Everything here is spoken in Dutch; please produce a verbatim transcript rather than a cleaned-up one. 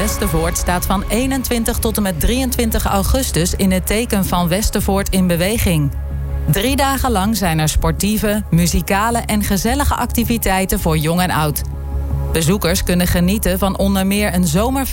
Westervoort staat van eenentwintig tot en met drieëntwintig augustus in het teken van Westervoort in beweging. Drie dagen lang zijn er sportieve, muzikale en gezellige activiteiten voor jong en oud. Bezoekers kunnen genieten van onder meer een zomerfeest